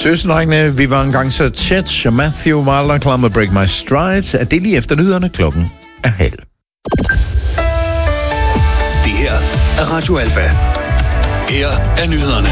Tusind drengene, vi var engang så tæt, så Matthew Wilder klar med Break My Stride, at det lige efter nyhederne klokken er 12:30. Det her er Radio Alfa. Her er nyhederne.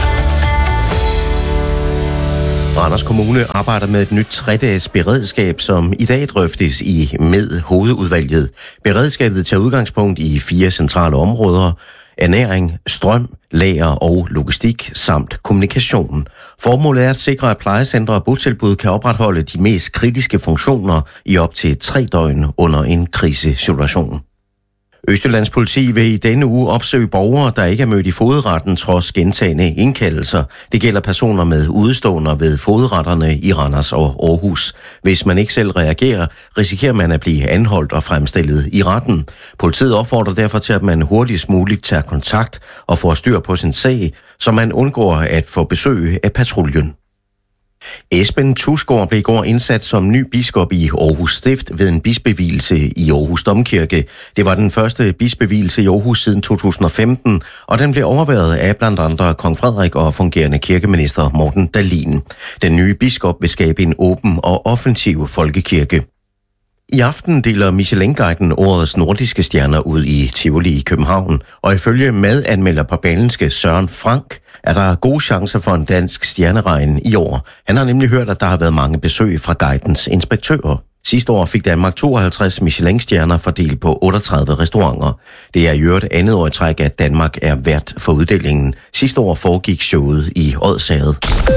Randers Kommune arbejder med et nyt 3-dages beredskab, som i dag drøftes med hovedudvalget. Beredskabet tager udgangspunkt i 4 centrale områder: ernæring, strøm, lager og logistik samt kommunikation. Formålet er at sikre, at plejecentre og botilbud kan opretholde de mest kritiske funktioner i op til 3 døgn under en krisesituation. Østjyllands politi vil i denne uge opsøge borgere, der ikke er mødt i fogedretten trods gentagne indkaldelser. Det gælder personer med udeståender ved fogedretterne i Randers og Aarhus. Hvis man ikke selv reagerer, risikerer man at blive anholdt og fremstillet i retten. Politiet opfordrer derfor til, at man hurtigst muligt tager kontakt og får styr på sin sag, så man undgår at få besøg af patruljen. Esben Tusgaard blev i går indsat som ny biskop i Aarhus Stift ved en bispevielse i Aarhus Domkirke. Det var den første bispevielse i Aarhus siden 2015, og den blev overværet af blandt andre kong Frederik og fungerende kirkeminister Morten Dahlin. Den nye biskop vil skabe en åben og offensiv folkekirke. I aften deler Michelin-guiden årets nordiske stjerner ud i Tivoli i København, og ifølge madanmelder på Berlingske Søren Frank er der gode chancer for en dansk stjerneregn i år. Han har nemlig hørt, at der har været mange besøg fra guidens inspektører. Sidste år fik Danmark 52 Michelin-stjerner fordelt på 38 restauranter. Det er i øvrigt andet år i træk, at Danmark er vært for uddelingen. Sidste år foregik showet i Odsherred.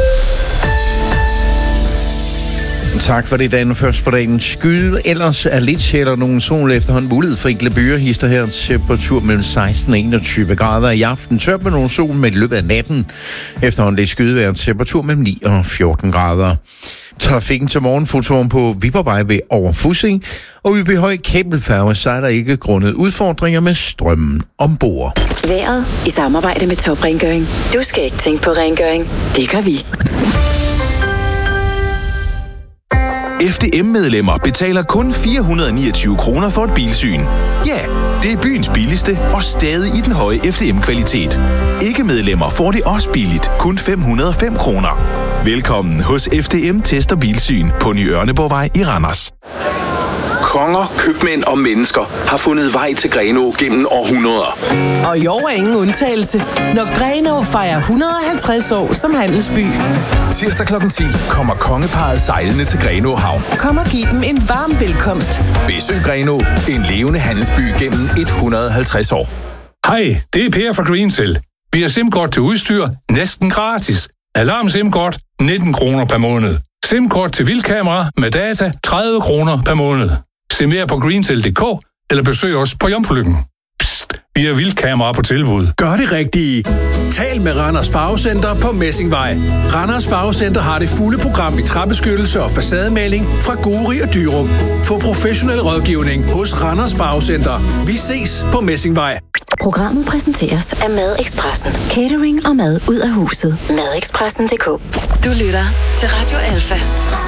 Tak for det, Dan. Først på dagen skyde. Ellers er lidt sjældent nogle sol efterhånden mulighed for enkle byer. Hister her temperatur mellem 16 og 21 grader i aften. Tørt med nogle sol med i løbet af natten. Efterhånden lidt skydevejr temperatur mellem 9 og 14 grader. Trafikken til morgenfotoren på Viborgvej ved Overfussing. Og ved Høj Kabelfærge, så er der ikke grundet udfordringer med strømmen ombord. Vejret i samarbejde med Top Rengøring. Du skal ikke tænke på rengøring. Det gør vi. FDM-medlemmer betaler kun 429 kroner for et bilsyn. Ja, det er byens billigste og stadig i den høje FDM-kvalitet. Ikke-medlemmer får det også billigt, kun 505 kroner. Velkommen hos FDM Test og Bilsyn på Ny Ørneborgvej i Randers. Konger, købmænd og mennesker har fundet vej til Grenaa gennem århundreder. Og i år er ingen undtagelse, når Grenaa fejrer 150 år som handelsby. Tirsdag kl. 10 kommer kongeparret sejlende til Grenaa Havn. Kom og giv dem en varm velkomst. Besøg Grenaa, en levende handelsby gennem 150 år. Hej, det er Per fra Greensill. Vi har SIM-kort til udstyr næsten gratis. Alarm SIM-kort 19 kroner per måned. SIM-kort til vildkamera med data 30 kroner per måned. Se mere på greensill.dk eller besøg os på Jomfrulykken. Psst, vi har vildkamera på tilbud. Gør det rigtige. Tal med Randers Farvecenter på Messingvej. Randers Farvecenter har det fulde program i træbeskyttelse og facademaling fra Gori og Dyrup. Få professionel rådgivning hos Randers Farvecenter. Vi ses på Messingvej. Programmet præsenteres af Madexpressen. Catering og mad ud af huset. Madexpressen.dk. Du lytter til Radio Alfa.